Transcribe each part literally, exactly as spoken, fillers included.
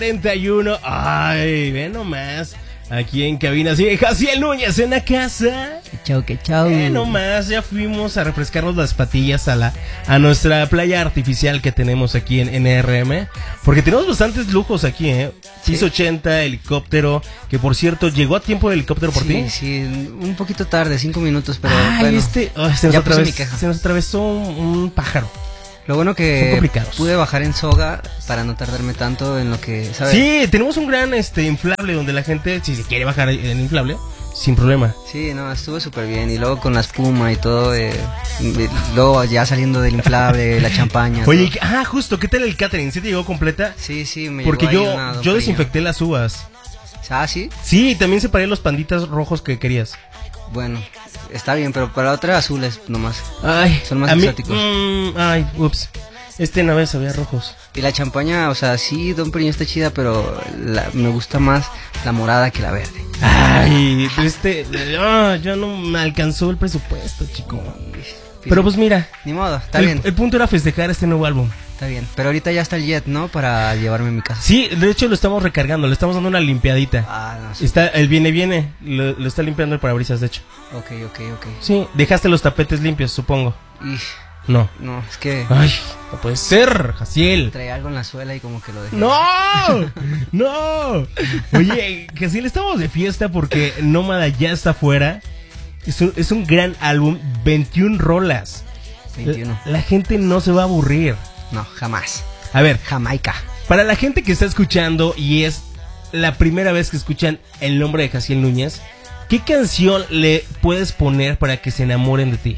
setenta y uno. Ay, ve nomás. Aquí en cabina, sí, Jaciel Núñez en la casa. Que chau, que chau. Eh, nomás, ya fuimos a refrescarnos las patillas a la a nuestra playa artificial que tenemos aquí en N R M. Porque tenemos bastantes lujos aquí, ¿eh? Sí. Piso ochenta, helicóptero. Que por cierto, llegó a tiempo el helicóptero por sí, ti. Sí, un poquito tarde, cinco minutos, pero Ay, bueno. este, oh, se, nos ya puse mi atravesó, queja. se nos atravesó un, un pájaro. Lo bueno Son que complicados. pude bajar en soga para no tardarme tanto en lo que, ¿sabes? Sí, tenemos un gran este inflable donde la gente, si se quiere bajar en inflable, sin problema. Sí, no, estuvo súper bien. Y luego con la espuma y todo, eh, de- luego ya saliendo del inflable, la champaña. Oye, todo. ah, justo, ¿qué tal el catering? ¿Sí te llegó completa? Sí, sí, me Porque llegó ahí yo, una yo doperilla. desinfecté las uvas. Ah, sí, Sí, también separé los panditas rojos que querías. bueno, está bien, pero para la otra azules nomás. Ay, Son más a mí- exóticos. mm, ay, ups. Este una vez había rojos. Y la champaña, o sea, sí, Don Periño está chida, pero la- me gusta más la morada que la verde. Ay, este, ah, yo no me alcanzó el presupuesto, chico. Pero pues mira, Ni modo, está el, bien, el punto era festejar este nuevo álbum. está bien. Pero ahorita ya está el jet, ¿no? Para llevarme a mi casa. Sí, de hecho lo estamos recargando, le estamos dando una limpiadita. Ah, no sé. Está, el viene viene, lo, lo está limpiando el parabrisas, de hecho. Ok, ok, ok. Sí, dejaste los tapetes limpios, supongo. Y No. no, es que Ay, no puede ser, Jaciel. traía algo en la suela y como que lo dejé. ¡No! ¡No! Oye, Jaciel, estamos de fiesta porque Nómada ya está fuera. Es un, es un gran álbum, veintiuna rolas. veintiuno. La, la gente no se va a aburrir. No, jamás. A ver, Jamaica. para la gente que está escuchando y es la primera vez que escuchan el nombre de Jaciel Núñez, ¿qué canción le puedes poner para que se enamoren de ti?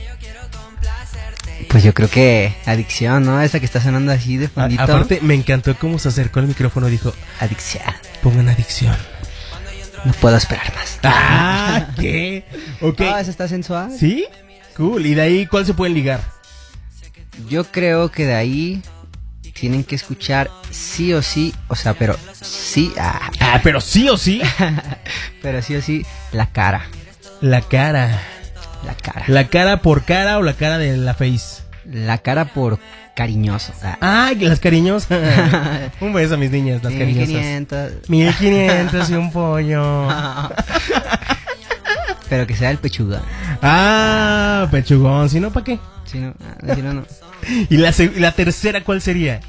Pues yo creo que adicción, ¿no? Esa que está sonando así de A- fondito. aparte, me encantó cómo se acercó al micrófono y dijo, Adicción. pongan adicción. No puedo esperar más. Ah, ¿qué? Ok. Ah, esa está sensual. ¿Sí? Cool. ¿Y de ahí cuál se pueden ligar? Yo creo que de ahí tienen que escuchar sí o sí, o sea, pero sí, ah, Ah, pero sí o sí. pero sí o sí, la cara, La cara. la cara, ¿La cara por cara o la cara de la face? la cara por cariñoso. Ah. Ay, las cariñosas. Un beso a mis niñas, las mil cariñosas. quinientos. mil quinientos y un pollo. Pero que sea el pechugón. Ah, pechugón. Si no, ¿para qué? Si no, ah, si no, no. ¿Y la, seg- la tercera cuál sería?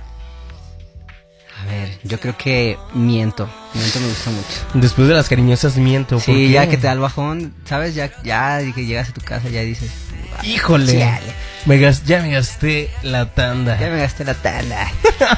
A ver, yo creo que miento. Miento me gusta mucho. Después de las cariñosas miento. ¿por Sí, qué? ya que te da el bajón, ¿sabes? Ya, ya que llegas a tu casa, ya dices, Híjole. Chale. Me gas- ya me gasté la tanda. ya me gasté la tanda.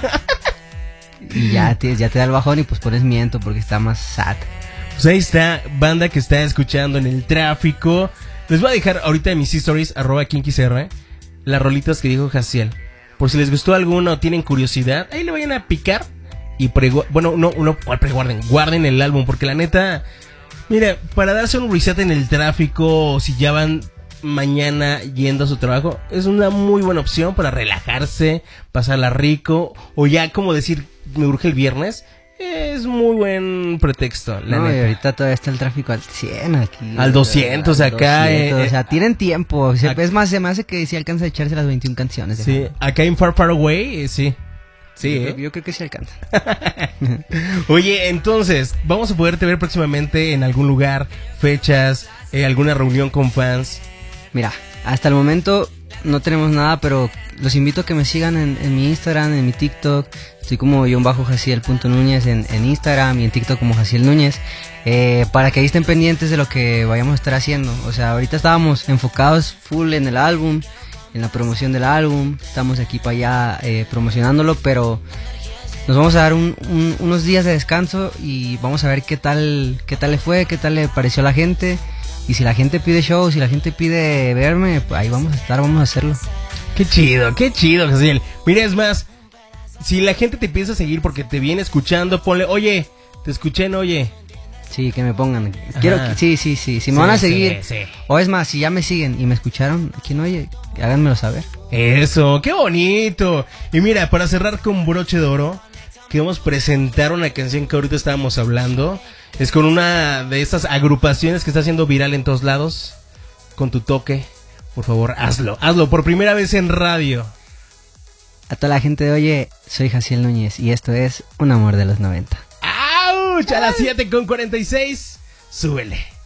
Y ya te, ya te da el bajón y pues pones miento porque está más sad. Pues ahí está, banda que está escuchando en el tráfico. Les voy a dejar ahorita en mis stories, arroba KinkyCR, las rolitas que dijo Jaciel. Por si les gustó alguna o tienen curiosidad, ahí le vayan a picar y pregu- bueno, no, no, ¿cuál preguarden? Guarden el álbum, porque la neta, mira, para darse un reset en el tráfico, o si ya van mañana yendo a su trabajo, es una muy buena opción para relajarse, pasarla rico, o ya como decir, me urge el viernes. Es muy buen pretexto, la No, y neta. ahorita todavía está el tráfico al cien aquí. Al doscientos Al acá, doscientos, eh, o sea, eh. tienen tiempo. Se- Ac- es más, se me hace que sí alcanza a echarse las veintiuna canciones. Sí, déjame. acá en Far Far Away, eh, sí. Sí, yo, ¿eh? creo, yo creo que sí alcanza. Oye, entonces, vamos a poderte ver próximamente en algún lugar, fechas, eh, alguna reunión con fans. Mira, hasta el momento no tenemos nada, pero los invito a que me sigan en, en mi Instagram, en mi TikTok. Estoy como guión bajo Jaciel punto Núñez en, en Instagram y en TikTok como Jaciel Núñez. Eh, para que ahí estén pendientes de lo que vayamos a estar haciendo. O sea, ahorita estábamos enfocados full en el álbum, en la promoción del álbum. Estamos aquí para allá eh, promocionándolo, pero nos vamos a dar un- un- unos días de descanso y vamos a ver qué tal, qué tal le fue, qué tal le pareció a la gente. Y si la gente pide show, si la gente pide verme, pues ahí vamos a estar, vamos a hacerlo. Qué chido, qué chido, Jaciel. Mira, es más, si la gente te empieza a seguir porque te viene escuchando, ponle, oye, te escuché en Oye. Sí, que me pongan. Quiero Ajá. que, sí, sí, sí. Si me Sí, van a sí, seguir, sí. o es más, si ya me siguen y me escucharon, ¿quién oye? Háganmelo saber. Eso, qué bonito. Y mira, para cerrar con broche de oro, queremos presentar una canción que ahorita estábamos hablando. Es con una de estas agrupaciones que está haciendo viral en todos lados. Con tu toque, por favor, hazlo, hazlo por primera vez en radio. a toda la gente de Oye, soy Jaciel Núñez y esto es Un Amor de los noventa. ¡Auch! A las siete con cuarenta y seis, súbele.